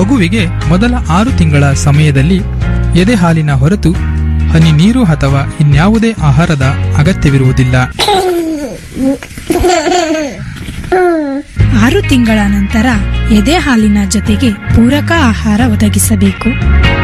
ಮಗುವಿಗೆ ಮೊದಲ 6 ತಿಂಗಳ ಸಮಯದಲ್ಲಿ ಎದೆ ಹಾಲಿನ ಹೊರತು ಹನಿ ನೀರು ಅಥವಾ ಇನ್ಯಾವುದೇ ಆಹಾರದ ಅಗತ್ಯವಿರುವುದಿಲ್ಲ. 6 ತಿಂಗಳ ನಂತರ ಎದೆ ಹಾಲಿನ ಜೊತೆಗೆ ಪೂರಕ ಆಹಾರ ಒದಗಿಸಬೇಕು.